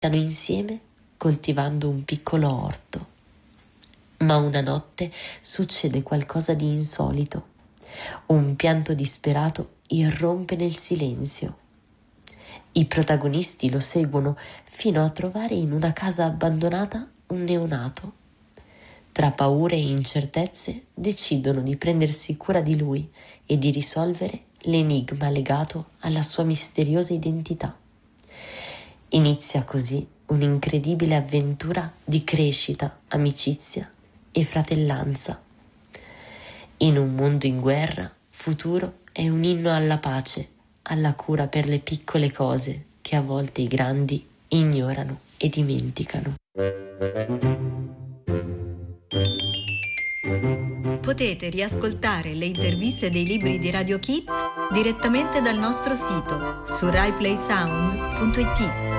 stanno insieme coltivando un piccolo orto. Ma una notte succede qualcosa di insolito. Un pianto disperato irrompe nel silenzio. I protagonisti lo seguono fino a trovare in una casa abbandonata un neonato. Tra paure e incertezze decidono di prendersi cura di lui e di risolvere l'enigma legato alla sua misteriosa identità. Inizia così un'incredibile avventura di crescita, amicizia e fratellanza. In un mondo in guerra, Futuro è un inno alla pace, alla cura per le piccole cose che a volte i grandi ignorano e dimenticano. Potete riascoltare le interviste dei libri di Radio Kids direttamente dal nostro sito su RaiPlaySound.it.